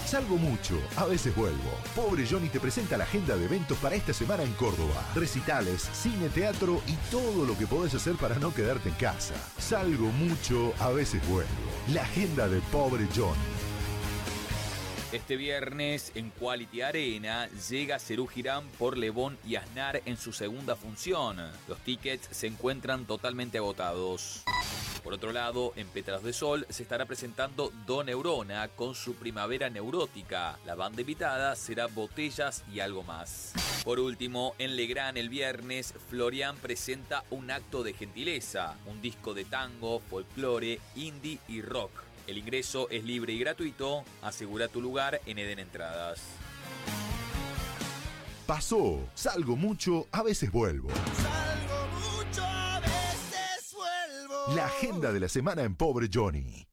Salgo mucho, a veces vuelvo. Pobre Johnny te presenta la agenda de eventos para esta semana en Córdoba. Recitales, cine, teatro y todo lo que podés hacer para no quedarte en casa. Salgo mucho, a veces vuelvo. La agenda de Pobre Johnny. Este viernes en Quality Arena llega Serú Girán por Lebón y Aznar en su segunda función. Los tickets se encuentran totalmente agotados. Por otro lado, en Pétalos de Sol se estará presentando Do Neurona con su Primavera Neurótica. La banda invitada será Botellas y Algo Más. Por último, en Legrand el viernes, Florian presenta Un Acto de Gentileza, un disco de tango, folclore, indie y rock. El ingreso es libre y gratuito. Asegura tu lugar en Eden Entradas. Pasó. Salgo mucho, a veces vuelvo. Salgo mucho, a veces vuelvo. La agenda de la semana en Pobre Johnny.